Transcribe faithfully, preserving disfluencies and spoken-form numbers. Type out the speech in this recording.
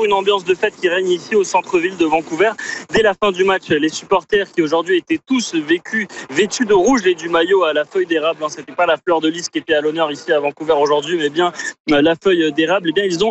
toujours une ambiance de fête qui règne ici au centre-ville de Vancouver. Dès la fin du match, les supporters qui aujourd'hui étaient tous vécus, vêtus de rouge et du maillot à la feuille d'érable, hein, c'était pas la fleur de lys qui était à l'honneur ici à Vancouver aujourd'hui, mais bien euh, la feuille d'érable, eh bien ils ont